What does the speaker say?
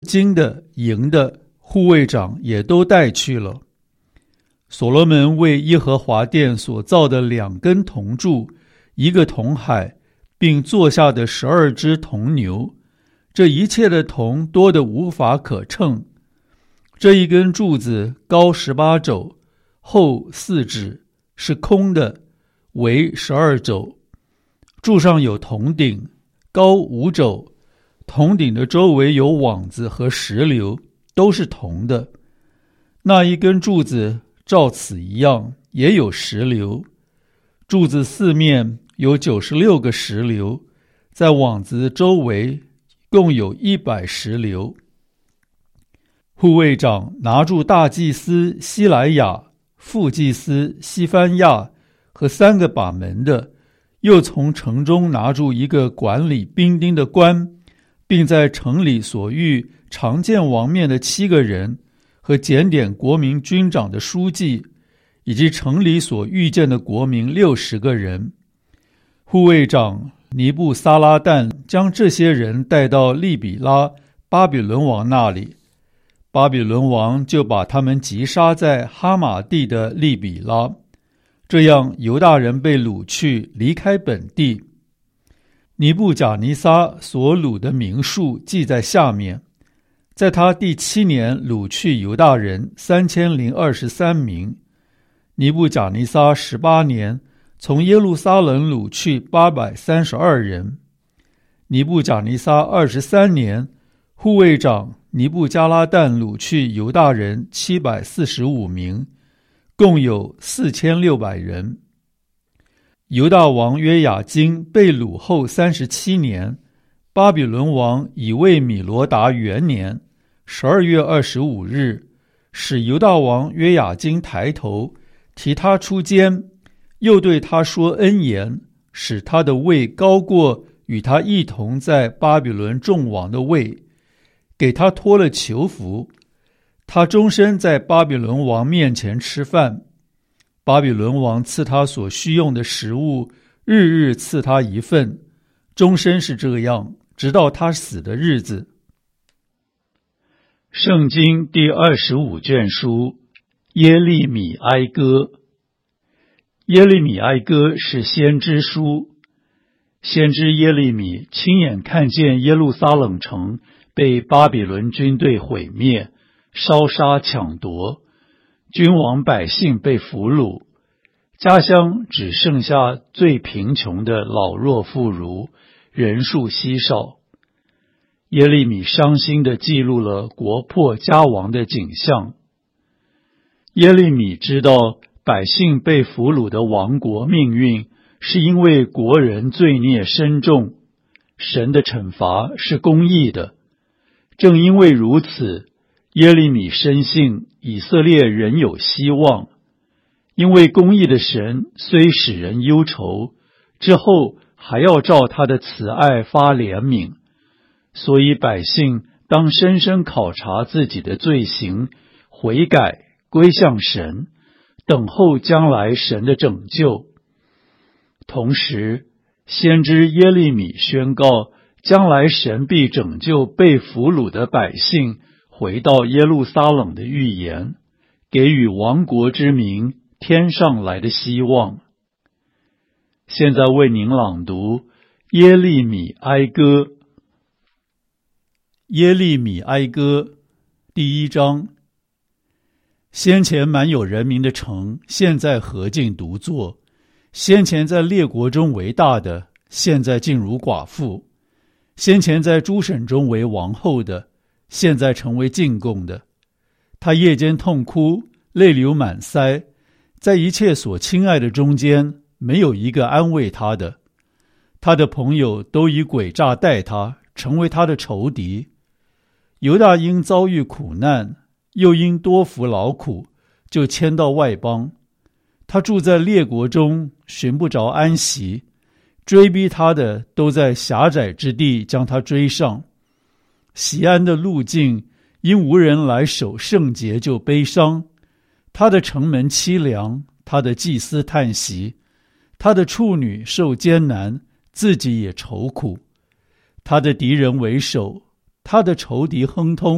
金的、银的护卫长也都带去了。所罗门为耶和华殿所造的2根铜柱，1个铜海，并坐下的12只铜牛，这一切的铜多得无法可称。这一根柱子高18肘，厚4指，是空的，围12肘。柱上有铜顶，高5肘，铜顶的周围有网子和石榴，都是铜的。那一根柱子照此一样，也有石榴。柱子4面有96个石榴，在网子周围共有100石榴。护卫长拿住大祭司西莱亚、副祭司西番亚和3个把门的，又从城中拿住1个管理兵丁的官，并在城里所遇常见王面的7个人，和检点国民军长的书记，以及城里所遇见的国民60个人。护卫长尼布撒拉旦将这些人带到利比拉巴比伦王那里，巴比伦王就把他们击杀在哈马地的利比拉。这样犹大人被掳去，离开本地。尼布甲尼撒所掳的名数记在下面。在他第7年掳去犹大人3023名。尼布甲尼撒18年从耶路撒冷掳去832人。尼布甲尼撒23年，护卫长尼布加拉旦掳去犹大人745名，共有4600人。犹大王约雅斤被掳后37年，巴比伦王以为米罗达元年12月25日，使犹大王约雅斤抬头，提他出监，又对他说恩言，使他的位高过与他一同在巴比伦众王的位，给他脱了囚服。他终身在巴比伦王面前吃饭，巴比伦王赐他所需用的食物，日日赐他1份，终身是这样，直到他死的日子。圣经第25卷书，耶利米哀歌。耶利米哀歌是先知书。先知耶利米亲眼看见耶路撒冷城被巴比伦军队毁灭，烧杀抢夺，君王百姓被俘虏，家乡只剩下最贫穷的老弱妇孺，人数稀少。耶利米伤心地记录了国破家亡的景象。耶利米知道百姓被俘虏的亡国命运，是因为国人罪孽深重，神的惩罚是公义的。正因为如此，耶利米深信以色列仍有希望，因为公义的神虽使人忧愁，之后还要照他的慈爱发怜悯。所以百姓当深深考察自己的罪行，悔改归向神，等候将来神的拯救。同时，先知耶利米宣告，将来神必拯救被俘虏的百姓回到耶路撒冷的预言，给予亡国之民天上来的希望。现在为您朗读耶利米哀歌。耶利米哀歌第1章。先前满有人民的城，现在何竟独坐；先前在列国中为大的，现在竟如寡妇；先前在诸省中为王后的，现在成为进贡的。他夜间痛哭，泪流满腮，在一切所亲爱的中间，没有一个安慰他的。他的朋友都以诡诈待他，成为他的仇敌。犹大因遭遇苦难，又因多服劳苦，就迁到外邦。他住在列国中，寻不着安息，追逼他的都在狭窄之地将他追上。锡安的路径，因无人来守圣节就悲伤。他的城门凄凉，他的祭司叹息，他的处女受艰难，自己也愁苦。他的敌人为首，他的仇敌亨通。